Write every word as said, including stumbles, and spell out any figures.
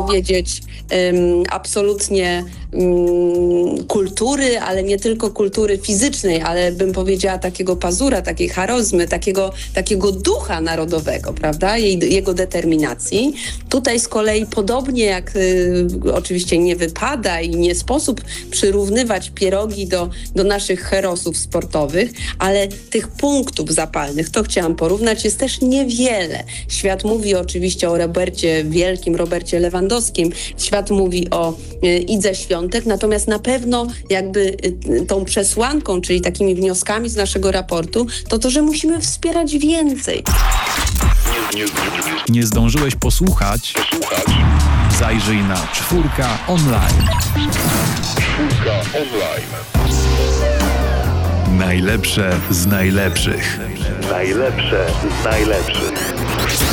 powiedzieć, um, absolutnie um, kultury, ale nie tylko kultury fizycznej, ale bym powiedziała takiego pazura, takiej charyzmy, takiego, takiego ducha narodowego, prawda? Jej, jego determinacji. Tutaj z kolei podobnie jak y, oczywiście nie wypada i nie sposób przyrównywać pierogi do, do naszych herosów sportowych, ale tych punktów zapalnych, to chciałam porównać, jest też niewiele. Świat mówi oczywiście o Robercie, wielkim Robercie Lewandowskim, świat mówi o y, Idze Świątek, natomiast na pewno jakby y, tą przesłanką, czyli takimi wnioskami z naszego raportu, to to, że musimy wspierać więcej. Nie zdążyłeś posłuchać? Zajrzyj na Czwórka Online. Czwórka Online. Najlepsze z najlepszych. Najlepsze z najlepszych.